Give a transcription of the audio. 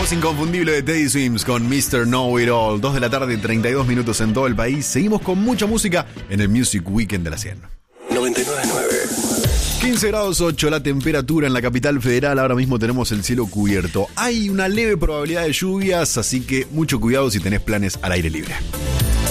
voz inconfundible de Teddy Swims con Mr. Know It All. 2 de la tarde, 32 minutos en todo el país. Seguimos con mucha música en el Music Weekend de la 100. 99.9. 15 grados 8 la temperatura en la capital federal. Ahora mismo tenemos el cielo cubierto. Hay una leve probabilidad de lluvias, así que mucho cuidado si tenés planes al aire libre.